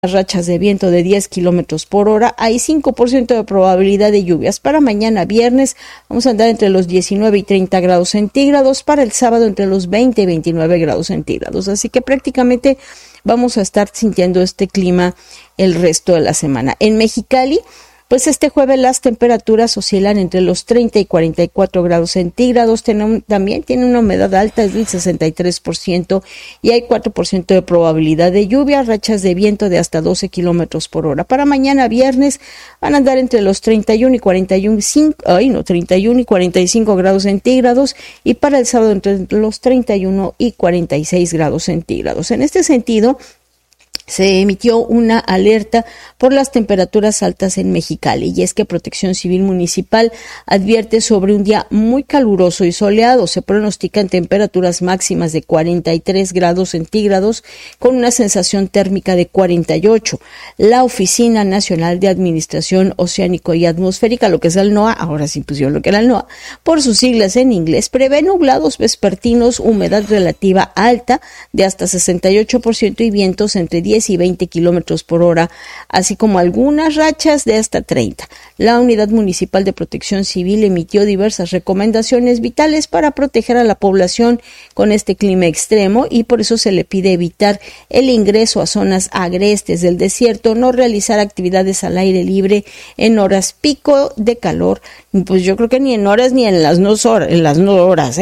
rachas de viento de 10 kilómetros por hora. Hay 5% de probabilidad de lluvias. Para mañana viernes vamos a andar entre los 19 y 30 grados centígrados. Para el sábado entre los 20 y 29 grados centígrados. Así que prácticamente vamos a estar sintiendo este clima el resto de la semana. En Mexicali, pues este jueves las temperaturas oscilan entre los 30 y 44 grados centígrados. También tiene una humedad alta, es del 63%, y hay 4% de probabilidad de lluvia, rachas de viento de hasta 12 kilómetros por hora. Para mañana viernes van a andar entre los 31 y 45 grados centígrados, y para el sábado entre los 31 y 46 grados centígrados. En este sentido, se emitió una alerta por las temperaturas altas en Mexicali, y es que Protección Civil Municipal advierte sobre un día muy caluroso y soleado. Se pronostican temperaturas máximas de 43 grados centígrados con una sensación térmica de 48. La Oficina Nacional de Administración Oceánico y Atmosférica, lo que es el NOAA, ahora sí pusieron lo que era el NOAA, por sus siglas en inglés, prevé nublados vespertinos, humedad relativa alta de hasta 68% y vientos entre 10 y 20 kilómetros por hora, así como algunas rachas de hasta 30. La Unidad Municipal de Protección Civil emitió diversas recomendaciones vitales para proteger a la población con este clima extremo, y por eso se le pide evitar el ingreso a zonas agrestes del desierto, no realizar actividades al aire libre en horas pico de calor. Pues yo creo que ni en horas ni en las no horas,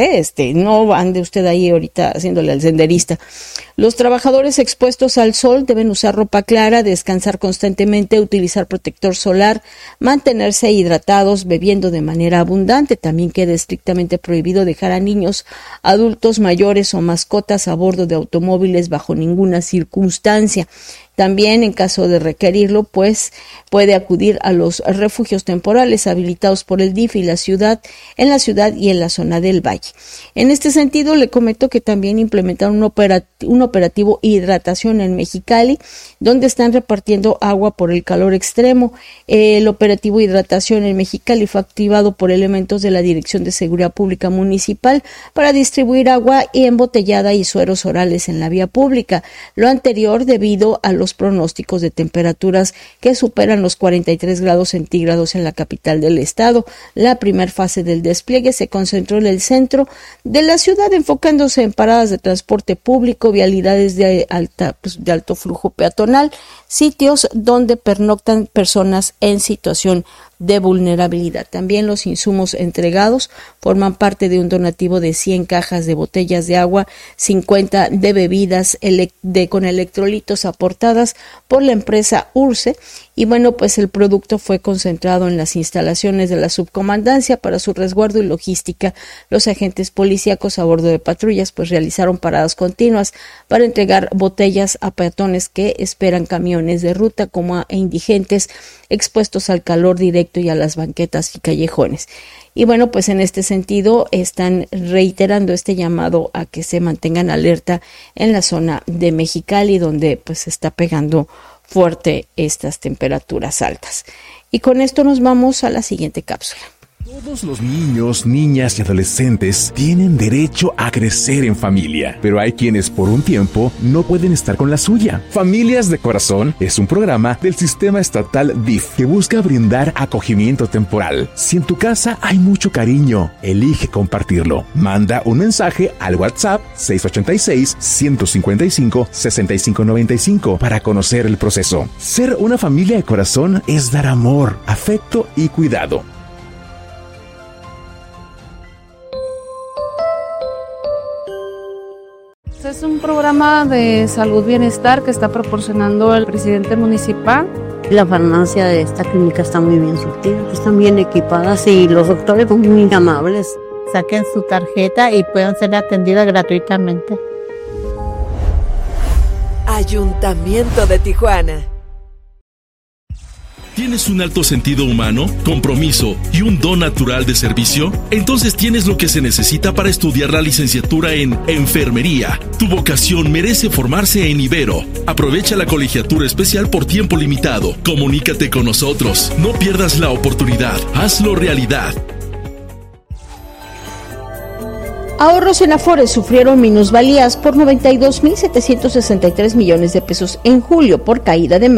no ande usted ahí ahorita haciéndole al senderista. Los trabajadores expuestos al sol deben usar ropa clara, descansar constantemente, utilizar protector solar, mantenerse hidratados, bebiendo de manera abundante. También queda estrictamente prohibido dejar a niños, adultos mayores o mascotas a bordo de automóviles bajo ninguna circunstancia. También, en caso de requerirlo, pues puede acudir a los refugios temporales habilitados por el DIF y la ciudad y en la zona del Valle. En este sentido, le comento que también implementaron un operativo hidratación en Mexicali, donde están repartiendo agua por el calor extremo. El operativo hidratación en Mexicali fue activado por elementos de la Dirección de Seguridad Pública Municipal para distribuir agua embotellada y sueros orales en la vía pública. Lo anterior debido a los pronósticos de temperaturas que superan los 43 grados centígrados en la capital del estado. La primera fase del despliegue se concentró en el centro de la ciudad, enfocándose en paradas de transporte público, vialidades de alto flujo peatonal, sitios donde pernoctan personas en situación de vulnerabilidad. También los insumos entregados forman parte de un donativo de 100 cajas de botellas de agua, 50 de bebidas con electrolitos aportadas por la empresa URCE, y bueno, pues el producto fue concentrado en las instalaciones de la subcomandancia para su resguardo y logística. Los agentes policíacos a bordo de patrullas pues realizaron paradas continuas para entregar botellas a peatones que esperan camiones de ruta, como a indigentes expuestos al calor directo y a las banquetas y callejones. Y bueno, pues en este sentido están reiterando este llamado a que se mantengan alerta en la zona de Mexicali, donde pues está pegando fuerte estas temperaturas altas. Y con esto nos vamos a la siguiente cápsula. Todos los niños, niñas y adolescentes tienen derecho a crecer en familia, pero hay quienes por un tiempo no pueden estar con la suya. Familias de Corazón es un programa del sistema estatal DIF que busca brindar acogimiento temporal. Si en tu casa hay mucho cariño, elige compartirlo. Manda un mensaje al WhatsApp 686-155-6595 para conocer el proceso. Ser una familia de corazón es dar amor, afecto y cuidado. Es un programa de salud bienestar que está proporcionando el presidente municipal. La farmacia de esta clínica está muy bien surtida, están bien equipadas y los doctores son muy amables. Saquen su tarjeta y puedan ser atendidas gratuitamente. Ayuntamiento de Tijuana. ¿Tienes un alto sentido humano, compromiso y un don natural de servicio? Entonces tienes lo que se necesita para estudiar la licenciatura en Enfermería. Tu vocación merece formarse en Ibero. Aprovecha la colegiatura especial por tiempo limitado. Comunícate con nosotros. No pierdas la oportunidad. Hazlo realidad. Ahorros en Afores sufrieron minusvalías por 92.763 millones de pesos en julio por caída de